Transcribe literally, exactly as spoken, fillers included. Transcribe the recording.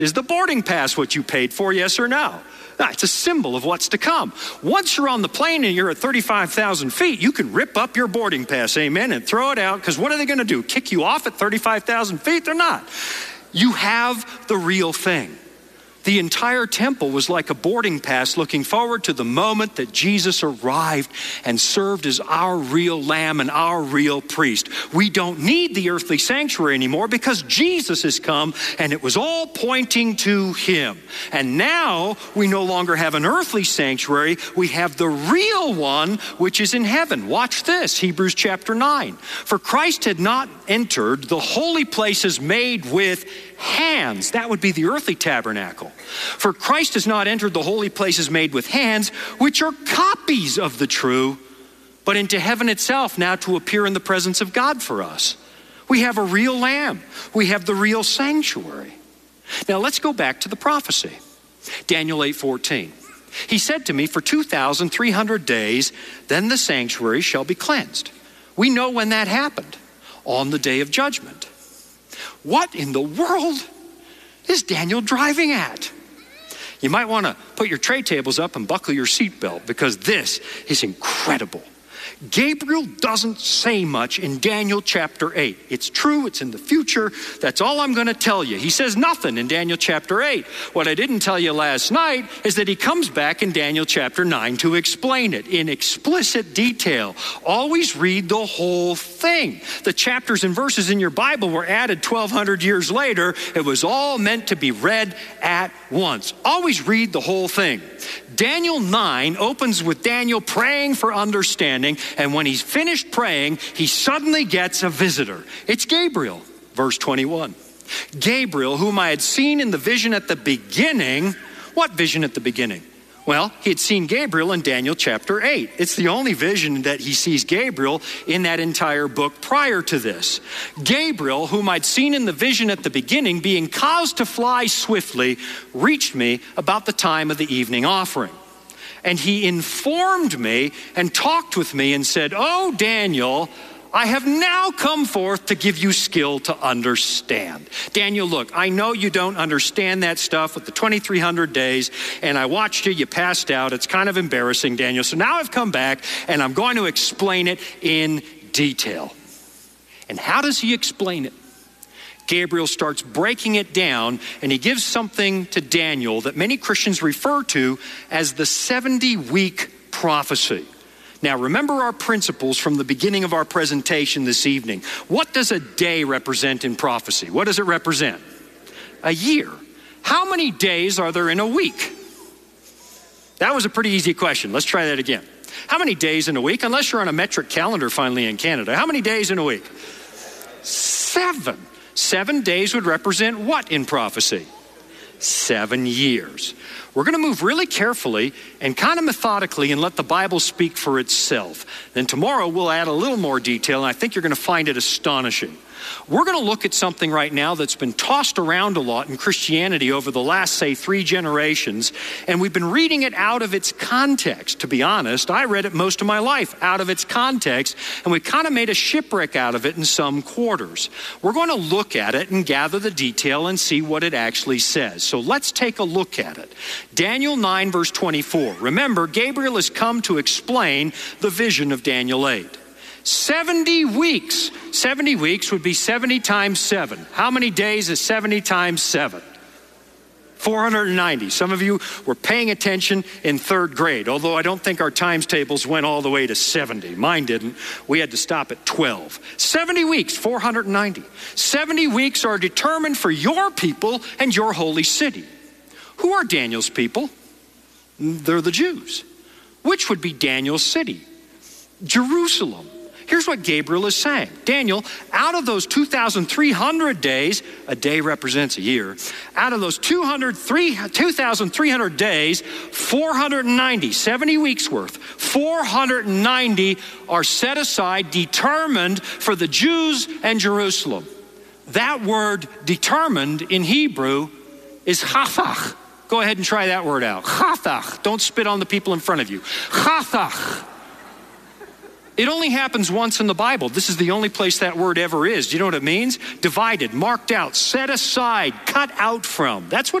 Is the boarding pass what you paid for, yes or no? No, it's a symbol of what's to come. Once you're on the plane and you're at thirty-five thousand feet, you can rip up your boarding pass, amen, and throw it out, because what are they going to do? Kick you off at thirty-five thousand feet? They're not. You have the real thing. The entire temple was like a boarding pass looking forward to the moment that Jesus arrived and served as our real lamb and our real priest. We don't need the earthly sanctuary anymore because Jesus has come, and it was all pointing to him. And now we no longer have an earthly sanctuary. We have the real one, which is in heaven. Watch this, Hebrews chapter nine. For Christ had not entered the holy places made with hands. That would be the earthly tabernacle. For Christ has not entered the holy places made with hands, which are copies of the true, but into heaven itself, now to appear in the presence of God for us. We have a real lamb. We have the real sanctuary. Now let's go back to the prophecy. Daniel eight fourteen. He said to me, for two thousand three hundred days, then the sanctuary shall be cleansed. We know when that happened, on the day of judgment. What in the world is Daniel driving at? You might want to put your tray tables up and buckle your seatbelt, because this is incredible. Gabriel doesn't say much in Daniel chapter eight. It's true, it's in the future. That's all I'm going to tell you. He says nothing in Daniel chapter eight. What I didn't tell you last night is that he comes back in Daniel chapter nine to explain it in explicit detail. Always read the whole thing. The chapters and verses in your Bible were added twelve hundred years later. It was all meant to be read at once. Always read the whole thing. Daniel nine opens with Daniel praying for understanding, and when he's finished praying, he suddenly gets a visitor. It's Gabriel, verse twenty-one. Gabriel, whom I had seen in the vision at the beginning. What vision at the beginning? Well, he had seen Gabriel in Daniel chapter eight. It's the only vision that he sees Gabriel in that entire book prior to this. Gabriel, whom I'd seen in the vision at the beginning, being caused to fly swiftly, reached me about the time of the evening offering. And he informed me and talked with me and said, "Oh, Daniel, I have now come forth to give you skill to understand." Daniel, look, I know you don't understand that stuff with the twenty-three hundred days, and I watched you, you passed out. It's kind of embarrassing, Daniel. So now I've come back, and I'm going to explain it in detail. And how does he explain it? Gabriel starts breaking it down, and he gives something to Daniel that many Christians refer to as the seventy-week prophecy. Now, remember our principles from the beginning of our presentation this evening. What does a day represent in prophecy? What does it represent? A year. How many days are there in a week? That was a pretty easy question. Let's try that again. How many days in a week? Unless you're on a metric calendar finally in Canada. How many days in a week? Seven. Seven days would represent what in prophecy? Seven years. We're going to move really carefully and kind of methodically and let the Bible speak for itself. Then tomorrow we'll add a little more detail, and I think you're going to find it astonishing. We're going to look at something right now that's been tossed around a lot in Christianity over the last, say, three generations, and we've been reading it out of its context. To be honest, I read it most of my life out of its context, and we kind of made a shipwreck out of it in some quarters. We're going to look at it and gather the detail and see what it actually says. So let's take a look at it. Daniel nine, verse twenty-four. Remember, Gabriel has come to explain the vision of Daniel eight. seventy weeks. seventy weeks would be seventy times seven. How many days is seventy times seven? four hundred ninety. Some of you were paying attention in third grade, although I don't think our times tables went all the way to seventy. Mine didn't. We had to stop at twelve. seventy weeks, four hundred ninety. seventy weeks are determined for your people and your holy city. Who are Daniel's people? They're the Jews. Which would be Daniel's city? Jerusalem. Here's what Gabriel is saying. Daniel, out of those two thousand three hundred days, a day represents a year, out of those two thousand three hundred days, four hundred ninety, seventy weeks worth, four hundred ninety are set aside, determined for the Jews and Jerusalem. That word determined in Hebrew is chathach. Go ahead and try that word out. Chathach. Don't spit on the people in front of you. Chathach It only happens once in the Bible. This is the only place that word ever is. Do you know what it means? Divided, marked out, set aside, cut out from. That's what